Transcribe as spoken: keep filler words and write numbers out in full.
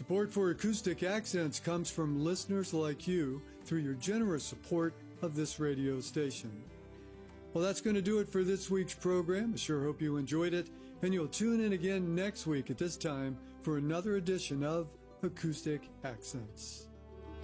Support for Acoustic Accents comes from listeners like you through your generous support of this radio station. Well, that's going to do it for this week's program. I sure hope you enjoyed it, and you'll tune in again next week at this time for another edition of Acoustic Accents.